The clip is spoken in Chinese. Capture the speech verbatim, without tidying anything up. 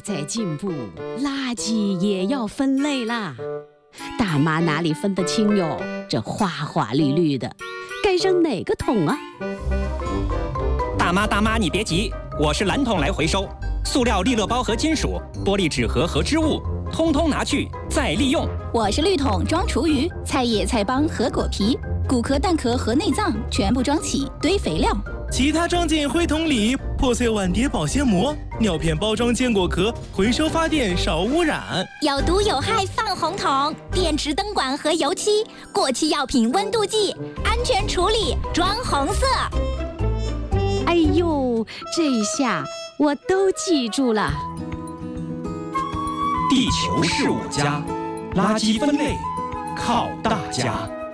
在进步，垃圾也要分类啦。大妈哪里分得清哟？这花花绿绿的，该扔哪个桶啊？ 大妈大妈，你别急，我是蓝桶来回收。塑料利乐包和金属、玻璃纸盒和织物，通通拿去再利用。 我是绿桶装厨余，菜叶、菜帮和果皮、骨壳、蛋壳和内脏全部装起堆肥料。 其他装进灰桶里，破碎碗碟保鲜膜，尿片包装坚果壳，回收发电少污染。 有毒有害放红桶，电池灯管和油漆，过期药品温度计，安全处理装红色。 哎呦，这下我都记住了。 地球是我家，垃圾分类靠大家。